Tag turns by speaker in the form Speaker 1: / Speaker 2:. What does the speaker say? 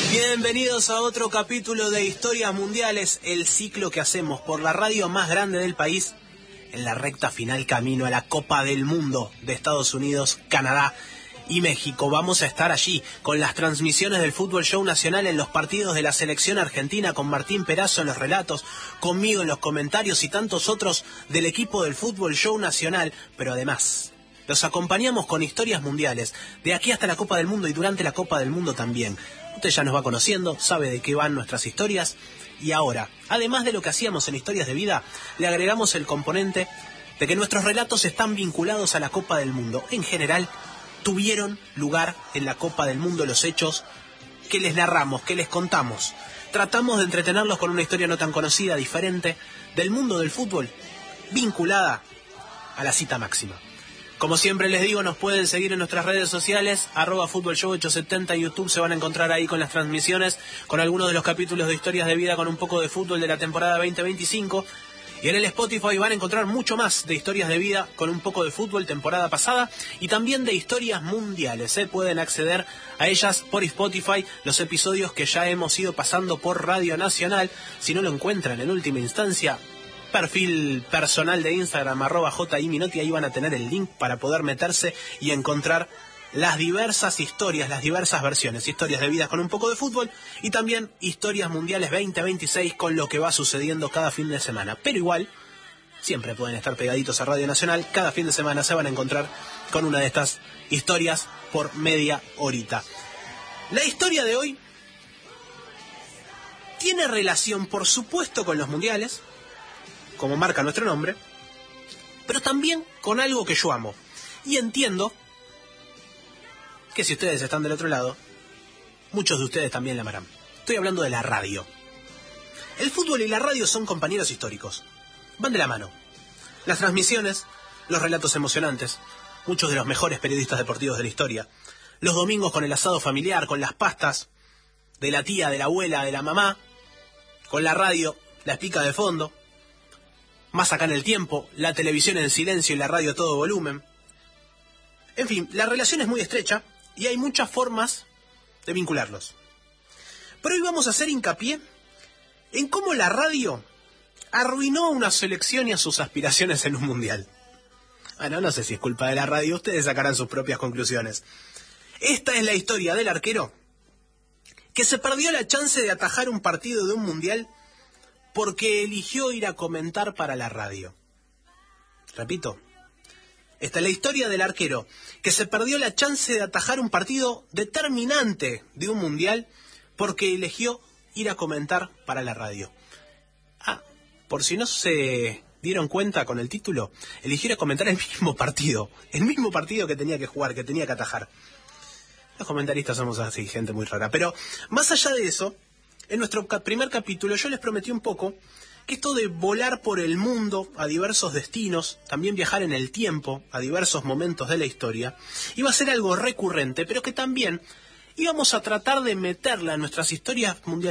Speaker 1: Bienvenidos a otro capítulo de Historias Mundiales, el ciclo que hacemos por la radio más grande del país, en la recta final camino a la Copa del Mundo de Estados Unidos, Canadá y México. Vamos a estar allí con las transmisiones del Fútbol Show Nacional en los partidos de la selección argentina, con Martín Perazo en los relatos, conmigo en los comentarios y tantos otros del equipo del Fútbol Show Nacional, pero además los acompañamos con historias mundiales, de aquí hasta la Copa del Mundo y durante la Copa del Mundo también. Usted ya nos va conociendo, sabe de qué van nuestras historias, y ahora, además de lo que hacíamos en Historias de Vida, le agregamos el componente de que nuestros relatos están vinculados a la Copa del Mundo. En general, tuvieron lugar en la Copa del Mundo los hechos que les narramos, que les contamos. Tratamos de entretenerlos con una historia no tan conocida, diferente, del mundo del fútbol, vinculada a la cita máxima. Como siempre les digo, nos pueden seguir en nuestras redes sociales, @FútbolShow870 en YouTube, se van a encontrar ahí con las transmisiones, con algunos de los capítulos de Historias de Vida con un poco de fútbol de la temporada 2025. Y en el Spotify van a encontrar mucho más de Historias de Vida con un poco de fútbol temporada pasada y también de historias mundiales. Pueden acceder a ellas por Spotify, los episodios que ya hemos ido pasando por Radio Nacional. Si no lo encuentran en última instancia, perfil personal de Instagram, @JIMinotti, ahí van a tener el link para poder meterse y encontrar las diversas historias, las diversas versiones, historias de vida con un poco de fútbol y también historias mundiales 2026 con lo que va sucediendo cada fin de semana. Pero igual, siempre pueden estar pegaditos a Radio Nacional, cada fin de semana se van a encontrar con una de estas historias por media horita. La historia de hoy tiene relación, por supuesto, con los mundiales, como marca nuestro nombre, pero también con algo que yo amo. Y entiendo que si ustedes están del otro lado, muchos de ustedes también la amarán. Estoy hablando de la radio. El fútbol y la radio son compañeros históricos. Van de la mano. Las transmisiones, los relatos emocionantes, muchos de los mejores periodistas deportivos de la historia, los domingos con el asado familiar, con las pastas de la tía, de la abuela, de la mamá, con la radio, la espica de fondo, más acá en el tiempo, la televisión en silencio y la radio a todo volumen. En fin, la relación es muy estrecha y hay muchas formas de vincularlos. Pero hoy vamos a hacer hincapié en cómo la radio arruinó a una selección y a sus aspiraciones en un mundial. Bueno, no sé si es culpa de la radio, ustedes sacarán sus propias conclusiones. Esta es la historia del arquero que se perdió la chance de atajar un partido de un mundial porque eligió ir a comentar para la radio. Repito, esta es la historia del arquero que se perdió la chance de atajar un partido determinante de un mundial porque eligió ir a comentar para la radio. Por si no se dieron cuenta con el título, eligió ir a comentar el mismo partido que tenía que jugar, que tenía que atajar. Los comentaristas somos así, gente muy rara. Pero más allá de eso, en nuestro primer capítulo yo les prometí un poco que esto de volar por el mundo a diversos destinos, también viajar en el tiempo a diversos momentos de la historia, iba a ser algo recurrente, pero que también íbamos a tratar de meterla en nuestras historias mundiales